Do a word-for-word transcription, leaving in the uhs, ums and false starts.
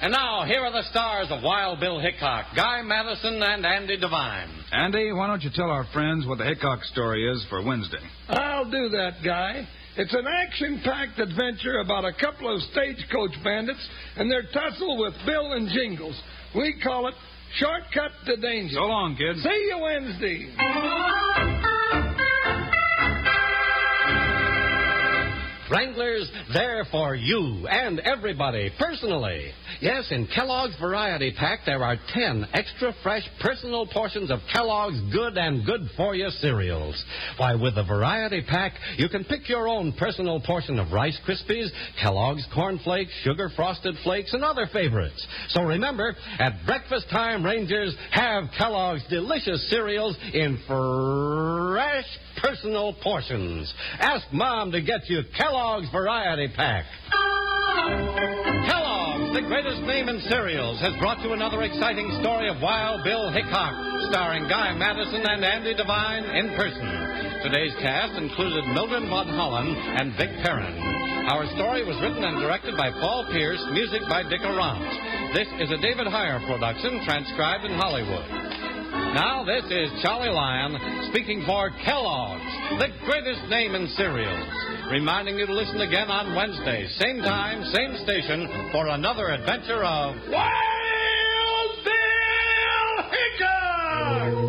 And now, here are the stars of Wild Bill Hickok, Guy Madison and Andy Devine. Andy, why don't you tell our friends what the Hickok story is for Wednesday? I'll do that, Guy. It's an action-packed adventure about a couple of stagecoach bandits and their tussle with Bill and Jingles. We call it Shortcut to Danger. So long, kids. See you Wednesday. Wranglers, they're for you and everybody, personally. Yes, in Kellogg's Variety Pack, there are ten extra fresh personal portions of Kellogg's good and good-for-you cereals. Why, with the Variety Pack, you can pick your own personal portion of Rice Krispies, Kellogg's Corn Flakes, Sugar Frosted Flakes, and other favorites. So remember, at breakfast time, Rangers, have Kellogg's delicious cereals in fresh personal portions. Ask Mom to get you Kellogg's Variety Pack. Kellogg's, the greatest name in cereals, has brought you another exciting story of Wild Bill Hickok, starring Guy Madison and Andy Devine in person. Today's cast included Mildred Von Holland and Vic Perrin. Our story was written and directed by Paul Pierce, music by Dick Arant. This is a David Heyer production, transcribed in Hollywood. Now, this is Charlie Lyon speaking for Kellogg's, the greatest name in cereals, reminding you to listen again on Wednesday, same time, same station, for another adventure of Wild